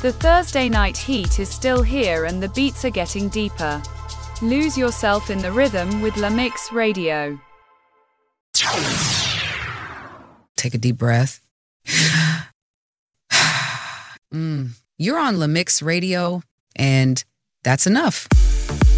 The Thursday night heat is still here and the beats are getting deeper. Lose yourself in the rhythm with La Mix Radio. Take a deep breath. You're on La Mix Radio, and that's enough.